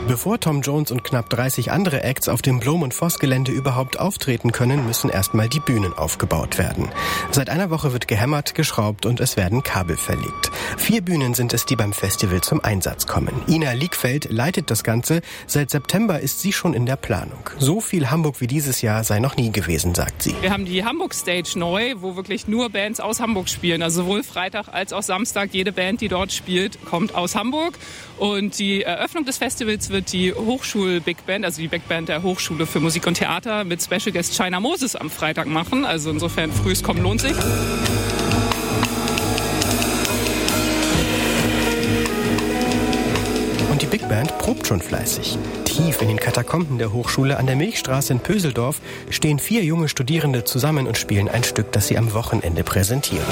Bevor Tom Jones und knapp 30 andere Acts auf dem Blom- und Voss-Gelände überhaupt auftreten können, müssen erstmal die Bühnen aufgebaut werden. Seit einer Woche wird gehämmert, geschraubt und es werden Kabel verlegt. 4 Bühnen sind es, die beim Festival zum Einsatz kommen. Ina Liegfeld leitet das Ganze. Seit September ist sie schon in der Planung. So viel Hamburg wie dieses Jahr sei noch nie gewesen, sagt sie. Wir haben die Hamburg Stage neu, wo wirklich nur Bands aus Hamburg spielen. Also sowohl Freitag als auch Samstag. Jede Band, die dort spielt, kommt aus Hamburg. Und die Eröffnung des Festivals wird die Hochschul-Big Band, also die Big Band der Hochschule für Musik und Theater mit Special Guest China Moses am Freitag machen. Also insofern frühes Kommen lohnt sich. Und die Big Band probt schon fleißig. Tief in den Katakomben der Hochschule an der Milchstraße in Pöseldorf stehen 4 junge Studierende zusammen und spielen ein Stück, das sie am Wochenende präsentieren.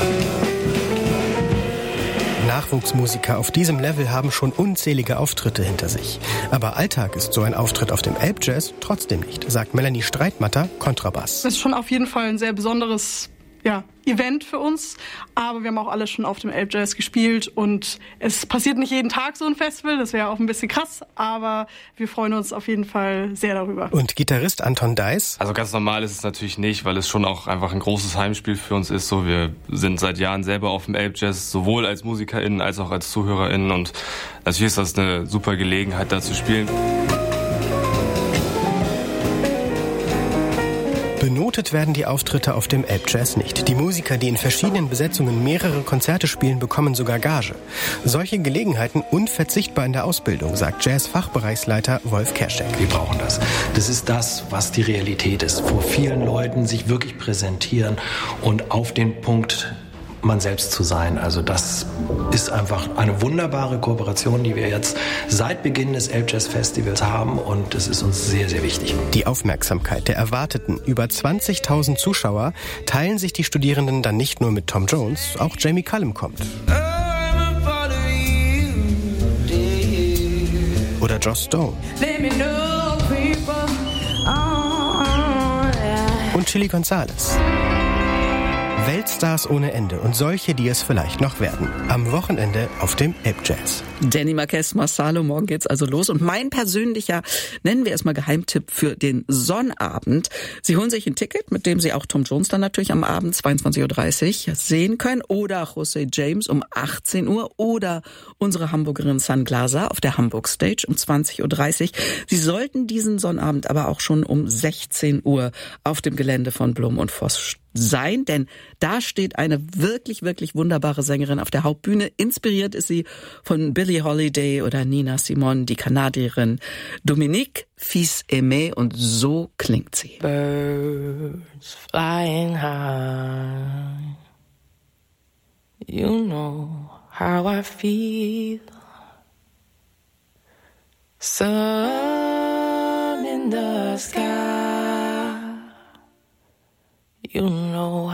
Nachwuchsmusiker auf diesem Level haben schon unzählige Auftritte hinter sich. Aber Alltag ist so ein Auftritt auf dem Elbjazz trotzdem nicht, sagt Melanie Streitmatter, Kontrabass. Das ist schon auf jeden Fall ein sehr besonderes Event für uns, aber wir haben auch alle schon auf dem Elbjazz gespielt und es passiert nicht jeden Tag so ein Festival, das wäre auch ein bisschen krass, aber wir freuen uns auf jeden Fall sehr darüber. Und Gitarrist Anton Deiss? Also ganz normal ist es natürlich nicht, weil es schon auch einfach ein großes Heimspiel für uns ist. So, wir sind seit Jahren selber auf dem Elbjazz, sowohl als MusikerInnen als auch als ZuhörerInnen und natürlich ist das eine super Gelegenheit, da zu spielen. Benotet werden die Auftritte auf dem Elbjazz nicht. Die Musiker, die in verschiedenen Besetzungen mehrere Konzerte spielen, bekommen sogar Gage. Solche Gelegenheiten unverzichtbar in der Ausbildung, sagt Jazz-Fachbereichsleiter Wolf Kerschek. Wir brauchen das. Das ist das, was die Realität ist. Vor vielen Leuten sich wirklich präsentieren und auf den Punkt man selbst zu sein. Also das ist einfach eine wunderbare Kooperation, die wir jetzt seit Beginn des Elbjazz Festivals haben und es ist uns sehr, sehr wichtig. Die Aufmerksamkeit der erwarteten über 20.000 Zuschauer teilen sich die Studierenden dann nicht nur mit Tom Jones, auch Jamie Cullum kommt. Oder Joss Stone. Und Chili Gonzales. Weltstars ohne Ende und solche, die es vielleicht noch werden. Am Wochenende auf dem Elbjazz. Danny Marquez, Marsalo, morgen geht's also los. Und mein persönlicher, nennen wir es mal Geheimtipp für den Sonnabend. Sie holen sich ein Ticket, mit dem Sie auch Tom Jones dann natürlich am Abend 22.30 Uhr sehen können. Oder José James um 18 Uhr. Oder unsere Hamburgerin Sun Glaser auf der Hamburg Stage um 20.30 Uhr. Sie sollten diesen Sonnabend aber auch schon um 16 Uhr auf dem Gelände von Blom und Voss sein, denn da steht eine wirklich, wirklich wunderbare Sängerin auf der Hauptbühne. Inspiriert ist sie von Billie Holiday oder Nina Simone, die Kanadierin Dominique Fils-Aimé, und so klingt sie. Birds flying high, you know how I feel, sun in the sky, you know